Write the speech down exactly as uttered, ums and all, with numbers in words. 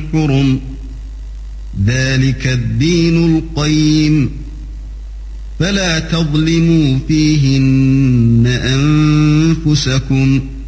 حرم ذلك الدين القيم فلا تظلموا فيهن أنفسكم